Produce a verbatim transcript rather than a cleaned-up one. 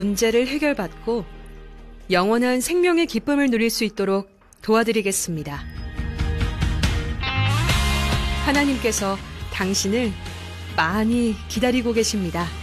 문제를 해결받고 영원한 생명의 기쁨을 누릴 수 있도록 도와드리겠습니다. 하나님께서 당신을 많이 기다리고 계십니다.